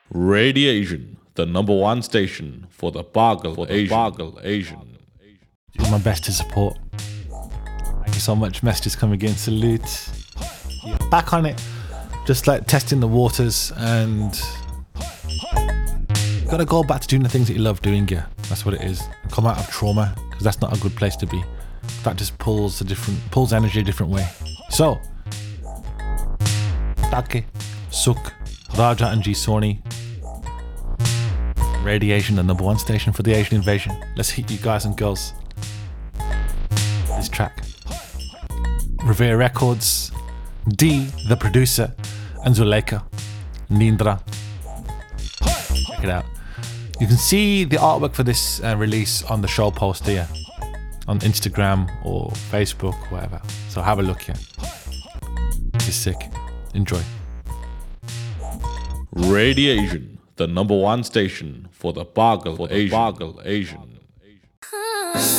Radiation, the number one station for the Bargle Asian. Do my best to support. Thank you so much. Messages coming in. Salute. Back on it. Just like testing the waters, and you gotta go back to doing the things that you love doing. Yeah, that's what it is. Come out of trauma, because that's not a good place to be. That just pulls energy a different way. So, Take, Suk, Raja and G Sony. Radiation, the number one station for the Asian invasion. Let's hit you guys and girls. This track. Revere Records, D, the producer, and Zuleika, Nindra. Check it out. You can see the artwork for this release on the show post here on Instagram or Facebook, whatever. So have a look here. This is sick. Enjoy. Radiation, the number one station for the Bargle Asian.